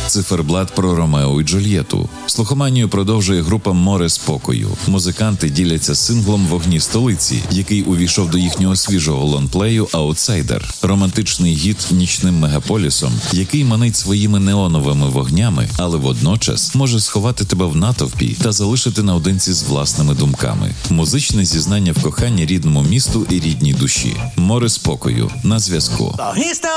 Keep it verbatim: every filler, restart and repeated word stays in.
циферблат про Ромео і Джульєту. Слухоманію продовжує група «Море спокою». Музиканти діляться синглом «Вогні столиці», який увійшов до їхнього свіжого лонплею «Аутсайдер». Романтичний гіт нічним мегаполісом, який манить своїми неоновими вогнями, але водночас може сховати тебе в натовпі та залишити наодинці з власними думками. Музичне зізнання в коханні рідному місту і рідній душі. «Море спокою» на зв'язку.